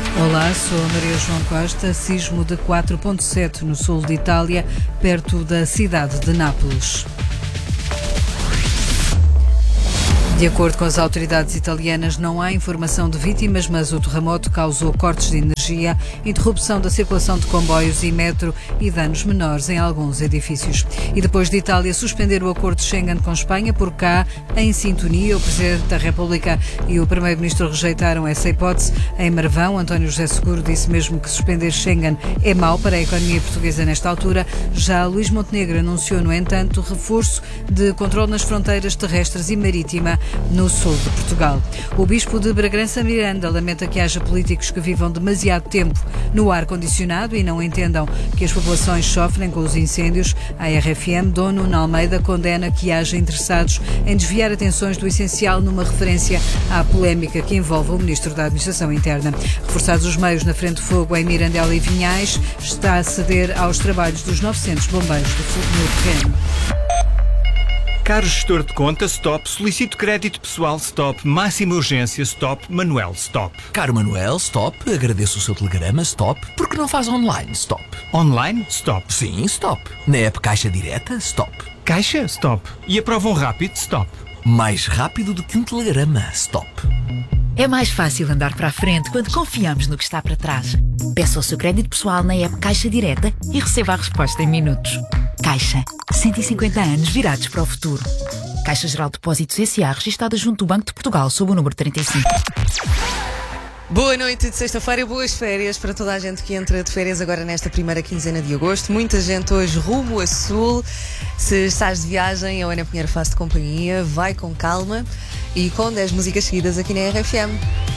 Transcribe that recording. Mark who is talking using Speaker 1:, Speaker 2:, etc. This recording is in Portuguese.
Speaker 1: Olá, sou a Maria João Costa. Sismo de 4,7 no sul de Itália, perto da cidade de Nápoles. De acordo com as autoridades italianas, não há informação de vítimas, mas o terremoto causou cortes de energia, interrupção da circulação de comboios e metro e danos menores em alguns edifícios. E depois de Itália suspender o acordo de Schengen com Espanha, por cá, em sintonia, o Presidente da República e o Primeiro-Ministro rejeitaram essa hipótese. Em Marvão, António José Seguro disse mesmo que suspender Schengen é mau para a economia portuguesa nesta altura. Já Luís Montenegro anunciou, no entanto, reforço de controle nas fronteiras terrestres e marítima no sul de Portugal. O Bispo de Bragança Miranda lamenta que haja políticos que vivam demasiado tempo no ar-condicionado e não entendam que as populações sofrem com os incêndios. A RFM, Dom Nuno Almeida, condena que haja interessados em desviar atenções do essencial numa referência à polémica que envolve o Ministro da Administração Interna. Reforçados os meios na frente de fogo em Mirandela e Vinhais, está a ceder aos trabalhos dos 900 bombeiros do fogo no terreno.
Speaker 2: Caro gestor de conta, stop. Solicito crédito pessoal, stop. Máxima urgência, stop. Manuel, stop.
Speaker 3: Caro Manuel, stop. Agradeço o seu telegrama, stop. Por que não faz online, stop?
Speaker 2: Online, stop.
Speaker 3: Sim, stop. Na app Caixa Direta, stop.
Speaker 2: Caixa, stop. E aprovam rápido, stop.
Speaker 3: Mais rápido do que um telegrama, stop.
Speaker 4: É mais fácil andar para a frente quando confiamos no que está para trás. Peça o seu crédito pessoal na app Caixa Direta e receba a resposta em minutos. Caixa, 150 anos virados para o futuro. Caixa Geral de Depósitos S.A. registada junto do Banco de Portugal sob o número 35.
Speaker 5: Boa noite de sexta-feira e boas férias para toda a gente que entra de férias agora nesta primeira quinzena de agosto. Muita gente hoje rumo a sul. Se estás de viagem, a Ana Pinheiro faz-te companhia. Vai com calma e com 10 músicas seguidas aqui na RFM.